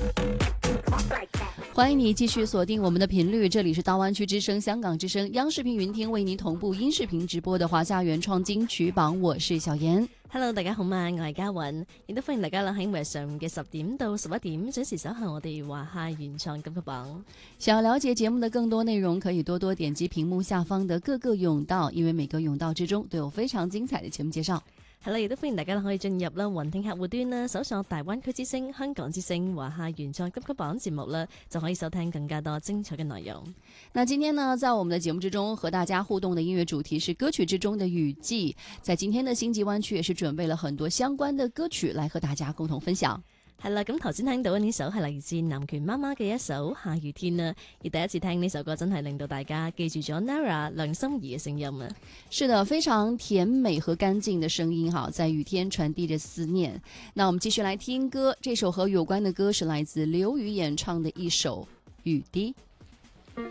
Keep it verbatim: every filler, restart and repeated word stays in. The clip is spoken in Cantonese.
欢迎你继续锁定我们的频率，这里是大湾区之声、香港之声、央视频云听為您同步音視頻直播的華夏原創金曲榜，我是小妍。 Hello， 大家好嘛，我係嘉韻，亦都歡迎大家啦喺每日上午嘅十點到十一點準時守候我哋華夏原創金曲榜。 想要了解節目的更多內容，可以多多點擊屏幕下方的各個甬道，因為每個甬道之中都有非常精彩的節目介紹。 係啦，亦都歡迎大家可以進入啦雲聽客戶端啦，搜索大灣區之聲、香港之聲、華夏原創金曲榜節目啦，就可以收聽更加多精彩嘅內容。 那今天呢，在我們的節目之中和大家互動的音樂主題是歌曲之中的雨季，在今天的星際灣區也是準備了很多相關的歌曲來和大家共同分享。 係啦，咁頭先聽到呢首係嚟自南拳媽媽嘅一首《下雨天》啦，而第一次聽呢首歌真係令到大家記住咗 Nara 梁心怡嘅聲音啊！ 是的，非常甜美和乾淨的聲音哈，在雨天傳遞着思念。那我們繼續來聽歌，這首和雨有關的歌是來自劉宇演唱的一首《雨滴》。